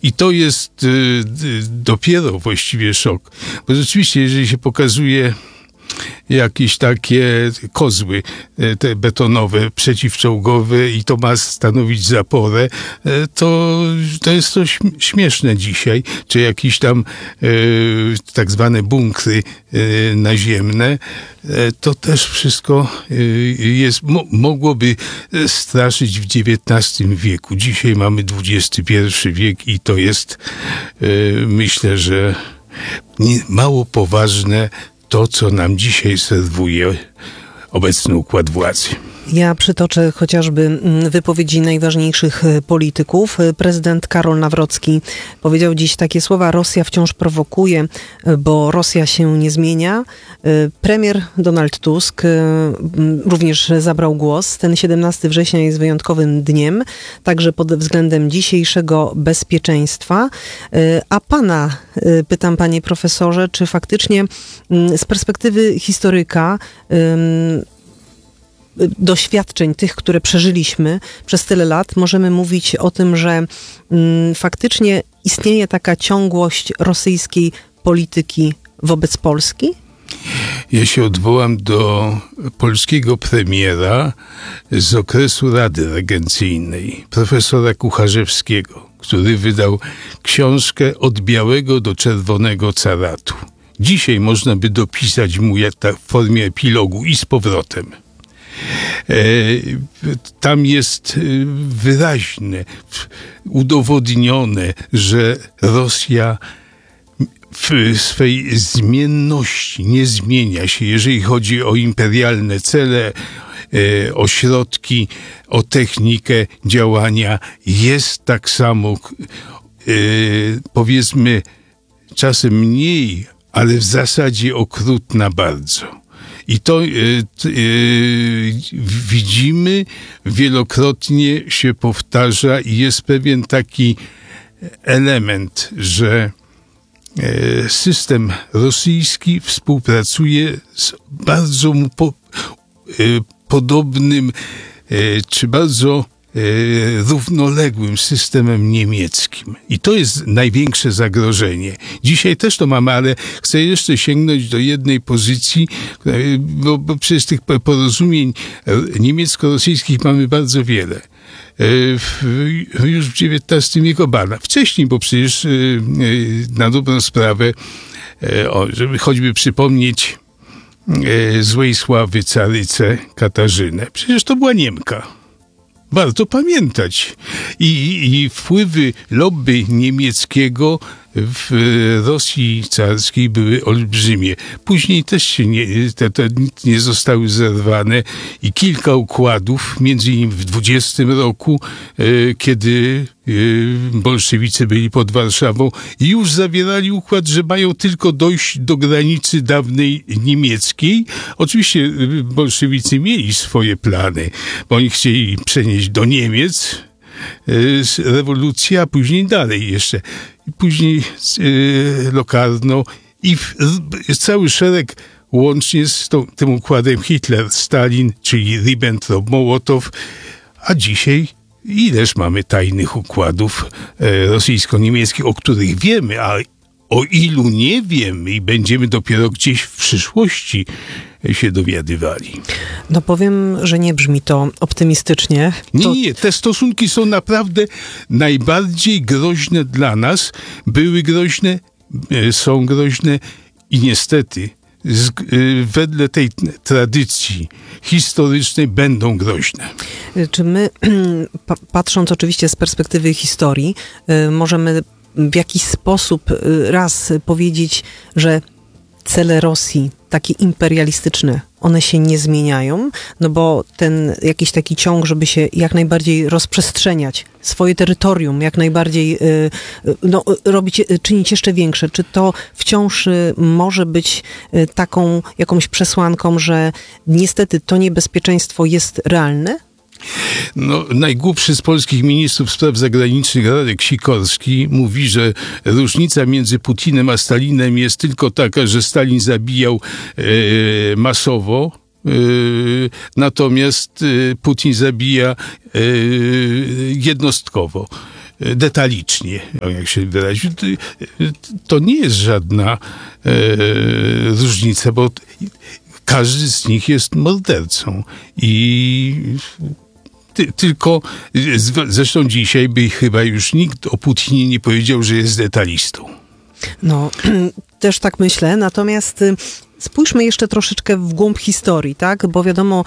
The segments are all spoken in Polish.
I to jest dopiero właściwie szok. Bo rzeczywiście, jeżeli się pokazuje jakieś takie kozły te betonowe, przeciwczołgowe i to ma stanowić zaporę, to jest to śmieszne dzisiaj, czy jakieś tam tak zwane bunkry naziemne, to też wszystko mogłoby straszyć w XIX wieku. Dzisiaj mamy XXI wiek i to jest, myślę, że mało poważne to, co nam dzisiaj serwuje obecny układ władzy. Ja przytoczę chociażby wypowiedzi najważniejszych polityków. Prezydent Karol Nawrocki powiedział dziś takie słowa: Rosja wciąż prowokuje, bo Rosja się nie zmienia. Premier Donald Tusk również zabrał głos. Ten 17 września jest wyjątkowym dniem, także pod względem dzisiejszego bezpieczeństwa. A pana pytam, panie profesorze, czy faktycznie z perspektywy historyka doświadczeń tych, które przeżyliśmy przez tyle lat, możemy mówić o tym, że faktycznie istnieje taka ciągłość rosyjskiej polityki wobec Polski? Ja się odwołam do polskiego premiera z okresu Rady Regencyjnej, profesora Kucharzewskiego, który wydał książkę Od białego do czerwonego caratu. Dzisiaj można by dopisać mu w formie epilogu i z powrotem. Tam jest wyraźne, udowodnione, że Rosja w swej zmienności nie zmienia się, jeżeli chodzi o imperialne cele, o środki, o technikę działania. Jest tak samo, powiedzmy, czasem mniej, ale w zasadzie okrutna bardzo. I to widzimy, wielokrotnie się powtarza i jest pewien taki element, że system rosyjski współpracuje z bardzo mu podobnym, czy bardzo równoległym systemem niemieckim. I to jest największe zagrożenie. Dzisiaj też to mamy, ale chcę jeszcze sięgnąć do jednej pozycji, bo przecież tych porozumień niemiecko-rosyjskich mamy bardzo wiele. Już w XIX wieku, wcześniej, bo przecież na dobrą sprawę, żeby choćby przypomnieć złej sławy carycę Katarzynę. Przecież to była Niemka. Warto pamiętać. I wpływy lobby niemieckiego w Rosji carskiej były olbrzymie. Później też się nie zostały zerwane i kilka układów, między innymi w 20 roku, kiedy bolszewicy byli pod Warszawą, już zawierali układ, że mają tylko dojść do granicy dawnej niemieckiej. Oczywiście bolszewicy mieli swoje plany, bo oni chcieli przenieść do Niemiec rewolucję, a później dalej jeszcze. Później Locarno i cały szereg łącznie z tym układem Hitler-Stalin, czyli Ribbentrop-Mołotow, a dzisiaj ileż mamy tajnych układów rosyjsko-niemieckich, o których wiemy, a o ilu nie wiemy i będziemy dopiero gdzieś w przyszłości się dowiadywali. No powiem, że nie brzmi to optymistycznie. Nie. Te stosunki są naprawdę najbardziej groźne dla nas. Były groźne, są groźne i niestety wedle tej tradycji historycznej będą groźne. Czy my, patrząc oczywiście z perspektywy historii, możemy w jakiś sposób raz powiedzieć, że cele Rosji, takie imperialistyczne, one się nie zmieniają, no bo ten jakiś taki ciąg, żeby się jak najbardziej rozprzestrzeniać, swoje terytorium jak najbardziej czynić jeszcze większe. Czy to wciąż może być taką jakąś przesłanką, że niestety to niebezpieczeństwo jest realne? No, najgłupszy z polskich ministrów spraw zagranicznych, Radek Sikorski, mówi, że różnica między Putinem a Stalinem jest tylko taka, że Stalin zabijał masowo, natomiast Putin zabija jednostkowo. detalicznie, jak się wyraził. To nie jest żadna różnica, bo każdy z nich jest mordercą i tylko, zresztą dzisiaj by chyba już nikt o Putinie nie powiedział, że jest detalistą. No, też tak myślę, natomiast spójrzmy jeszcze troszeczkę w głąb historii, tak? Bo wiadomo,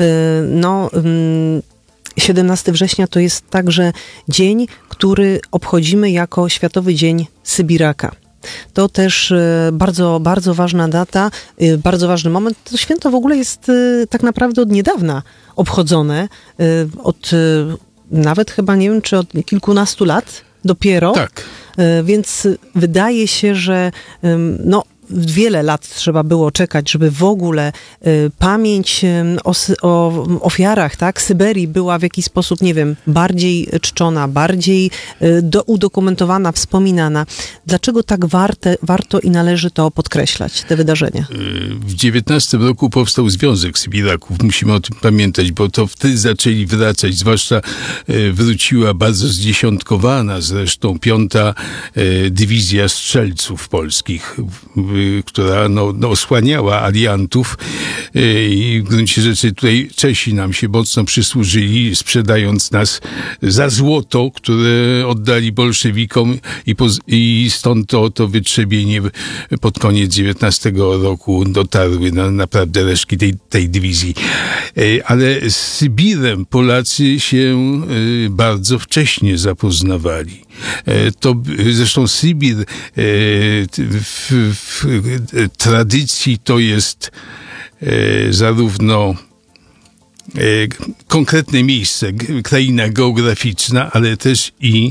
17 września to jest także dzień, który obchodzimy jako Światowy Dzień Sybiraka. To też bardzo, bardzo ważna data, bardzo ważny moment. To święto w ogóle jest tak naprawdę od niedawna obchodzone, od nawet chyba nie wiem, czy od kilkunastu lat dopiero. Tak. Więc wydaje się, że wiele lat trzeba było czekać, żeby w ogóle pamięć o ofiarach, tak, Syberii była w jakiś sposób, nie wiem, bardziej czczona, bardziej udokumentowana, wspominana. Dlaczego tak warto i należy to podkreślać, te wydarzenia? W 19 roku powstał Związek Sybiraków. Musimy o tym pamiętać, bo to wtedy zaczęli wracać, zwłaszcza wróciła bardzo zdziesiątkowana zresztą 5. Dywizja Strzelców Polskich, która osłaniała aliantów i w gruncie rzeczy tutaj Czesi nam się mocno przysłużyli, sprzedając nas za złoto, które oddali bolszewikom i stąd to wytrzebienie pod koniec 19 roku dotarły naprawdę resztki tej dywizji. Ale z Sybirem Polacy się bardzo wcześnie zapoznawali. To zresztą Sybir w tradycji to jest zarówno konkretne miejsce, kraina geograficzna, ale też i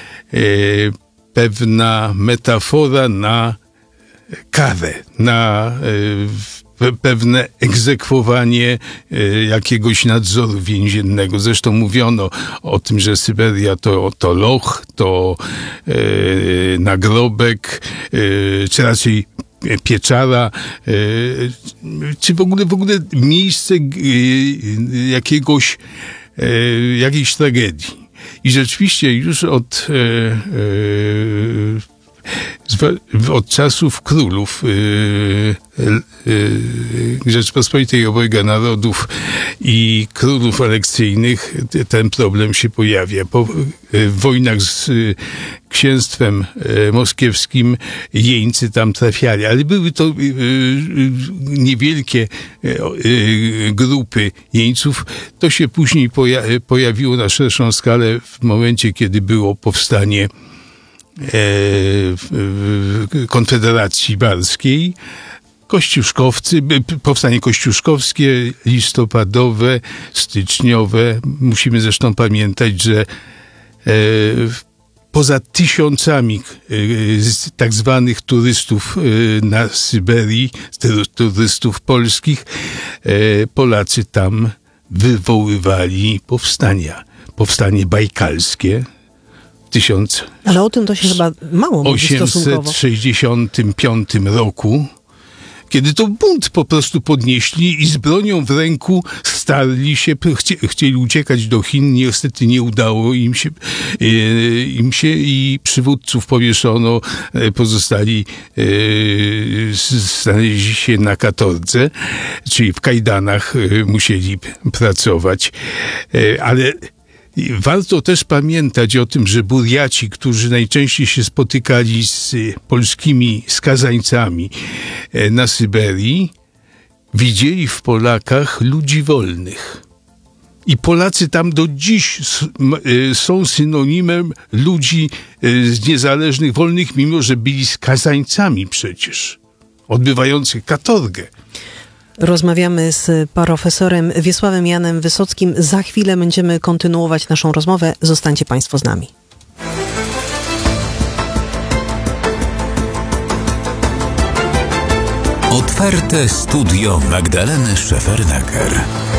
pewna metafora na karę, na pewne egzekwowanie jakiegoś nadzoru więziennego. Zresztą mówiono o tym, że Syberia to loch, to nagrobek, czy raczej pieczara, czy w ogóle miejsce jakiejś tragedii. I rzeczywiście już od czasów królów Rzeczpospolitej Obojga Narodów i królów elekcyjnych ten problem się pojawia. Po wojnach z księstwem moskiewskim jeńcy tam trafiali, ale były to niewielkie grupy jeńców. To się później pojawiło na szerszą skalę w momencie, kiedy było powstanie Konfederacji Barskiej. Powstanie kościuszkowskie, listopadowe, styczniowe. Musimy zresztą pamiętać, że poza tysiącami tak zwanych turystów na Syberii, turystów polskich, Polacy tam wywoływali powstania. Powstanie bajkalskie, ale o tym to się chyba mało mówi stosunkowo. W 1865 roku, kiedy to bunt po prostu podnieśli i z bronią w ręku starli się, chcieli uciekać do Chin, niestety nie udało im się i przywódców powieszono, pozostali znaleźli się na katordze, czyli w kajdanach musieli pracować, ale warto też pamiętać o tym, że Burjaci, którzy najczęściej się spotykali z polskimi skazańcami na Syberii, widzieli w Polakach ludzi wolnych. I Polacy tam do dziś są synonimem ludzi niezależnych, wolnych, mimo że byli skazańcami przecież, odbywających katorgę. Rozmawiamy z profesorem Wiesławem Janem Wysockim. Za chwilę będziemy kontynuować naszą rozmowę. Zostańcie Państwo z nami. Otwarte studio Magdaleny Szefernaker.